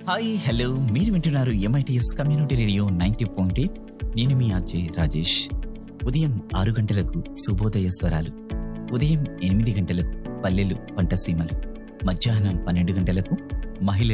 Hi hello మీరు వింటున్నారు MITS community radio 90.8. నేను మీ అజయ్ రాజేష్. ఉదయం 6 గంటలకు శుభోదయ స్వరాలు, ఉదయం 8 గంటలకు పల్లెలు పంటసీమలు, మధ్యాహ్నం 12 గంటలకు మహిళ